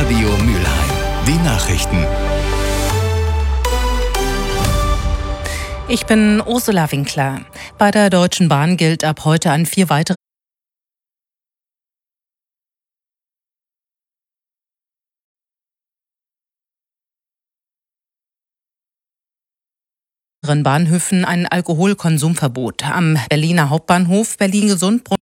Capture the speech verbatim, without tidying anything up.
Radio Mülheim. Die Nachrichten. Ich bin Ursula Winkler. Bei der Deutschen Bahn gilt ab heute an vier weiteren Bahnhöfen ein Alkoholkonsumverbot. Am Berliner Hauptbahnhof Berlin-Gesund